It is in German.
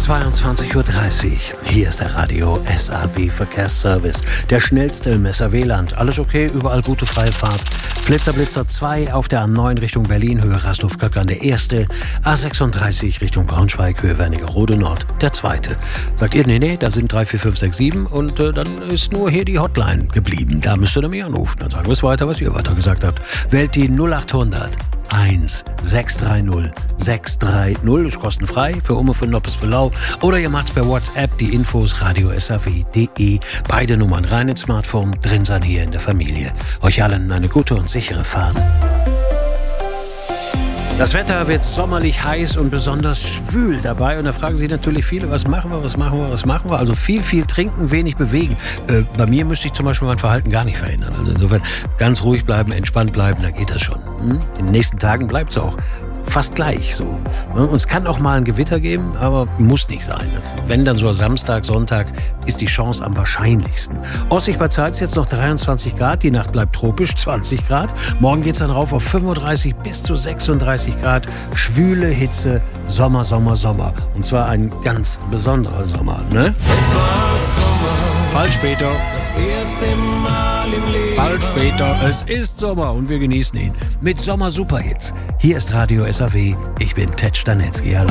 22:30 Uhr. Hier ist der Radio SAW Verkehrsservice. Der schnellste im SAW-Land. Alles okay, überall gute freie Fahrt. Blitzer 2 auf der A9 Richtung Berlin, Höhe Rasthof-Köckern der erste. A36 Richtung Braunschweig, Höhe Wernigerode Nord der zweite. Sagt ihr, nee, da sind 3, 4, 5, 6, 7 und dann ist nur hier die Hotline geblieben. Da müsst ihr nämlich anrufen. Dann sagen wir es weiter, was ihr weiter gesagt habt. Wählt die 0800 1 630 630, ist kostenfrei für Umme, für Noppes, für Lau. Oder ihr macht's per WhatsApp, die Infos radio-saw.de. Beide Nummern rein ins Smartphone, drin sein hier in der Familie. Euch allen eine gute und sichere Fahrt. Das Wetter wird sommerlich heiß und besonders schwül dabei. Und da fragen sich natürlich viele, was machen wir? Also viel trinken, wenig bewegen. Bei mir müsste ich zum Beispiel mein Verhalten gar nicht verändern. Also insofern ganz ruhig bleiben, entspannt bleiben, da geht das schon. In den nächsten Tagen bleibt es auch fast gleich so. Und es kann auch mal ein Gewitter geben, aber muss nicht sein. Wenn dann so Samstag, Sonntag, ist die Chance am wahrscheinlichsten. Aussichtbar Zeit jetzt noch 23 Grad, die Nacht bleibt tropisch, 20 Grad. Morgen geht es dann rauf auf 35 bis zu 36 Grad. Schwüle Hitze, Sommer. Und zwar ein ganz besonderer Sommer, ne? Es war Sommer. Falsch, Peter. Das erste Mal im Leben. Falsch, Peter. Es ist Sommer und wir genießen ihn mit Sommer-Superhits. Hier ist Radio SAW. Ich bin Ted Stanetzky.